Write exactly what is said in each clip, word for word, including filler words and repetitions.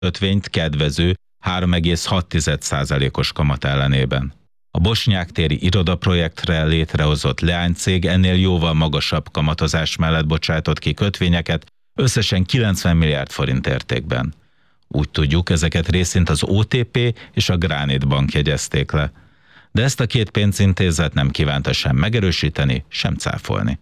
kötvényt kedvező három egész hat százalékos kamat ellenében. A Bosnyák téri irodaprojektre létrehozott leánycég ennél jóval magasabb kamatozás mellett bocsájtott ki kötvényeket, összesen kilencven milliárd forint értékben. Úgy tudjuk, ezeket részint az o té pé és a Granit Bank jegyezték le. De ezt a két pénzintézet nem kívánta sem megerősíteni, sem cáfolni.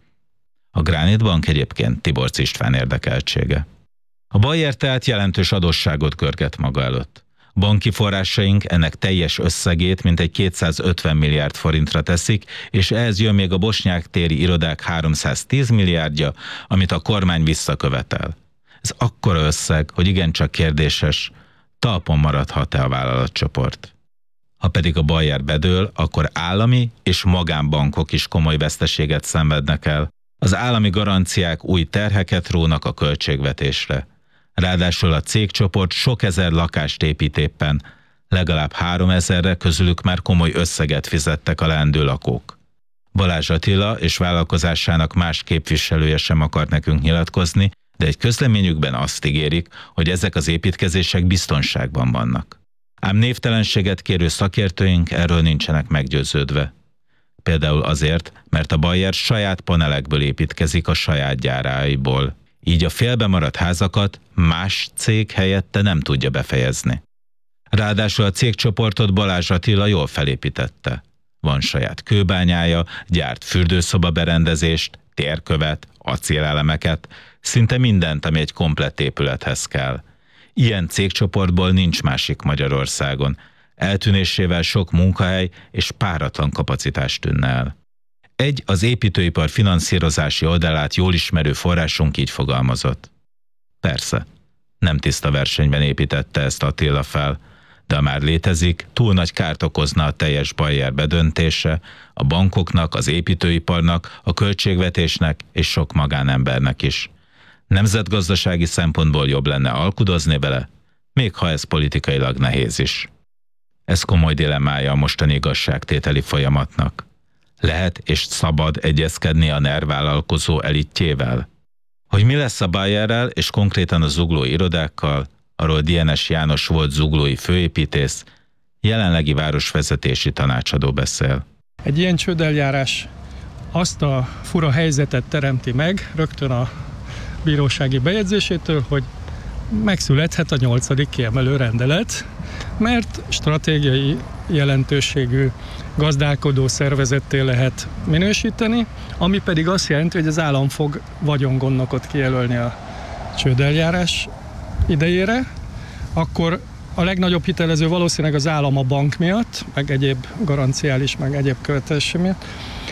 A Granit Bank egyébként Tiborcs István érdekeltsége. A Bayer tehát jelentős adósságot görget maga előtt. Banki forrásaink ennek teljes összegét mintegy kétszázötven milliárd forintra teszik, és ehhez jön még a bosnyák téri irodák háromszáztíz milliárdja, amit a kormány visszakövetel. Ez akkora összeg, hogy igencsak kérdéses, talpon maradhat-e a vállalatcsoport. Ha pedig a Bayer bedől, akkor állami és magánbankok is komoly veszteséget szenvednek el. Az állami garanciák új terheket rónak a költségvetésre. Ráadásul a cégcsoport sok ezer lakást épít éppen, legalább háromezerre közülük már komoly összeget fizettek a leendő lakók. Balázs Attila és vállalkozásának más képviselője sem akart nekünk nyilatkozni, de egy közleményükben azt ígérik, hogy ezek az építkezések biztonságban vannak. Ám névtelenséget kérő szakértőink erről nincsenek meggyőződve. Például azért, mert a Bayer saját panelekből építkezik a saját gyáraiból. Így a félbemaradt házakat más cég helyette nem tudja befejezni. Ráadásul a cégcsoportot Balázs Attila jól felépítette. Van saját kőbányája, gyárt fürdőszoba berendezést, térkövet, acélelemeket, szinte mindent, ami egy komplett épülethez kell. Ilyen cégcsoportból nincs másik Magyarországon. Eltűnésével sok munkahely és páratlan kapacitás tűnne el. Egy az építőipar finanszírozási oldalát jól ismerő forrásunk így fogalmazott. Persze, nem tiszta versenyben építette ezt Attila fel, de ha már létezik, túl nagy kárt okozna a teljes Bayer bedöntése, a bankoknak, az építőiparnak, a költségvetésnek és sok magánembernek is. Nemzetgazdasági szempontból jobb lenne alkudozni vele, még ha ez politikailag nehéz is. Ez komoly dilemmája a mostani igazságtételi folyamatnak. Lehet és szabad egyezkedni a NER vállalkozó elitjével? Hogy mi lesz a Bayerrel és konkrétan a zuglói irodákkal, arról Dienes János volt zuglói főépítész, jelenlegi városvezetési tanácsadó beszél. Egy ilyen csődeljárás azt a fura helyzetet teremti meg rögtön a bírósági bejegyzésétől, hogy megszülethet a nyolcadik kiemelő rendelet, mert stratégiai jelentőségű gazdálkodó szervezetté lehet minősíteni, ami pedig azt jelenti, hogy az állam fog vagyongondnokot kijelölni a csődeljárás idejére, akkor a legnagyobb hitelező valószínűleg az állam a bank miatt, meg egyéb garanciális, meg egyéb követelések miatt.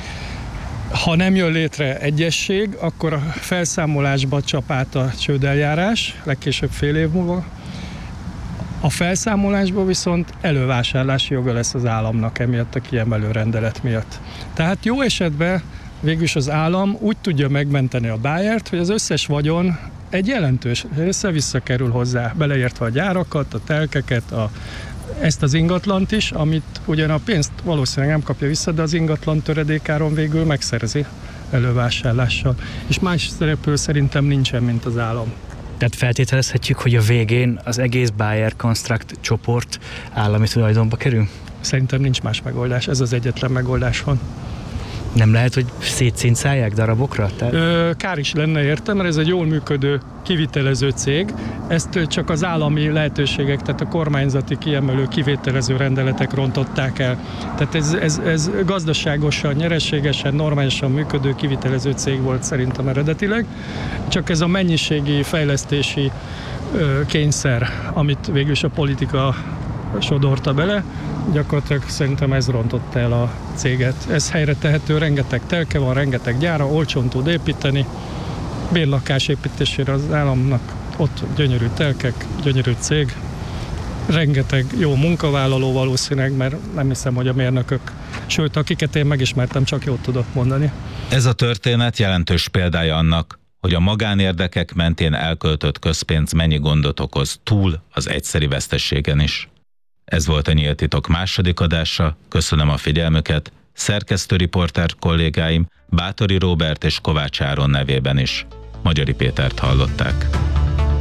Ha nem jön létre egyesség, akkor a felszámolásba csap át a csődeljárás, legkésőbb fél év múlva. A felszámolásban viszont elővásárlási joga lesz az államnak emiatt a kiemelő rendelet miatt. Tehát jó esetben végülis az állam úgy tudja megmenteni a Bayert, hogy az összes vagyon egy jelentős része visszakerül hozzá, beleértve a gyárakat, a telkeket, a, ezt az ingatlant is, amit ugyan a pénzt valószínűleg nem kapja vissza, de az ingatlan töredékáron végül megszerzi elővásárlással. És más szereplő szerintem nincsen, mint az állam. Tehát feltételezhetjük, hogy a végén az egész Bayer Construct csoport állami tulajdonba kerül? Szerintem nincs más megoldás, ez az egyetlen megoldás van. Nem lehet, hogy szétszincálják darabokra? Tehát... Ö, kár is lenne érte, mert ez egy jól működő kivitelező cég. Ezt csak az állami lehetőségek, tehát a kormányzati kiemelő kivételező rendeletek rontották el. Tehát ez, ez, ez gazdaságosan, nyereségesen, normálisan működő kivitelező cég volt szerintem eredetileg. Csak ez a mennyiségi fejlesztési ö, kényszer, amit végülis a politika sodorta bele, gyakorlatilag szerintem ez rontotta el a céget. Ez helyre tehető, rengeteg telke van, rengeteg gyára, olcsón tud építeni. Bérlakás építésére az államnak ott gyönyörű telkek, gyönyörű cég, rengeteg jó munkavállaló valószínűleg, mert nem hiszem, hogy a mérnökök, sőt, akiket én megismertem, csak jót tudok mondani. Ez a történet jelentős példája annak, hogy a magánérdekek mentén elköltött közpénz mennyi gondot okoz túl az egyszeri veszteségen is. Ez volt a Nyílt Titok második adása, köszönöm a figyelmüket, szerkesztőriporter kollégáim Báthori Róbert és Kovács Áron nevében is. Magyari Pétert hallották.